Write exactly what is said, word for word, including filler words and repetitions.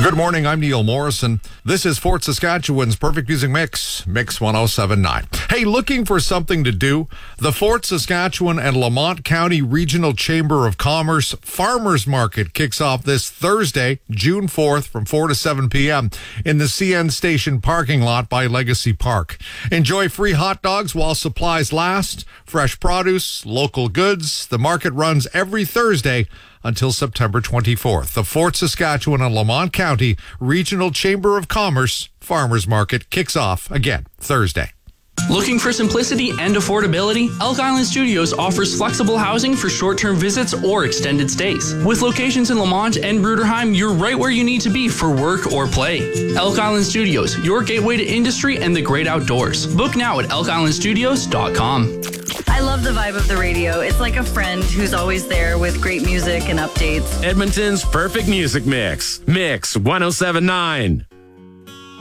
Good morning, I'm Neil Morrison. This is Fort Saskatchewan's Perfect Music Mix, Mix one oh seven point nine. Hey, looking for something to do? The Fort Saskatchewan and Lamont County Regional Chamber of Commerce Farmers Market kicks off this Thursday, June fourth from four to seven p.m. in the C N Station parking lot by Legacy Park. Enjoy free hot dogs while supplies last, fresh produce, local goods. The market runs every Thursday until September twenty-fourth. The Fort Saskatchewan and Lamont County Regional Chamber of Commerce Farmers Market kicks off again Thursday. Looking for simplicity and affordability? Elk Island Studios offers flexible housing for short-term visits or extended stays. With locations in Lamont and Bruderheim, you're right where you need to be for work or play. Elk Island Studios, your gateway to industry and the great outdoors. Book now at elk island studios dot com. I love the vibe of the radio. It's like a friend who's always there with great music and updates. Edmonton's perfect music mix. Mix one oh seven point nine.